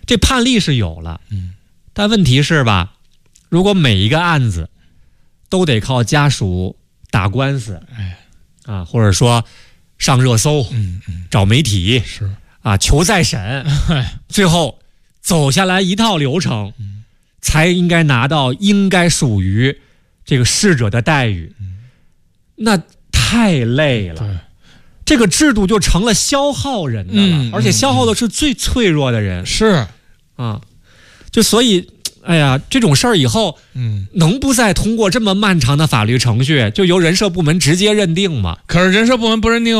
这判例是有了，但问题是吧，如果每一个案子都得靠家属打官司，或者说上热搜，找媒体， 是求再审，最后走下来一套流程，才应该拿到应该属于这个逝者的待遇，那太累了。 对， 这个制度就成了消耗人的了，而且消耗的是最脆弱的人。 是就所以，哎呀，这种事儿以后，能不再通过这么漫长的法律程序，就由人社部门直接认定吗？ 可是人社部门不认定。